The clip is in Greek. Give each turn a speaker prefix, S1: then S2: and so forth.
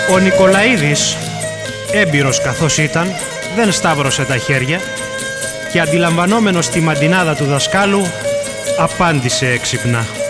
S1: Ο Νικολαίδης, έμπειρος καθώς ήταν, δεν σταύρωσε τα χέρια και αντιλαμβανόμενος τη μαντινάδα του δασκάλου, απάντησε έξυπνα.